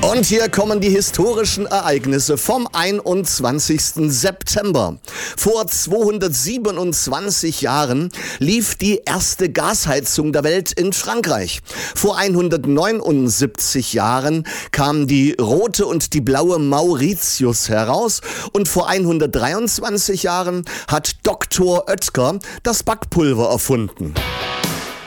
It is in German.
Und hier kommen die historischen Ereignisse vom 21. September. Vor 227 Jahren lief die erste Gasheizung der Welt in Frankreich. Vor 179 Jahren kamen die rote und die blaue Mauritius heraus. Und vor 123 Jahren hat Dr. Oetker das Backpulver erfunden.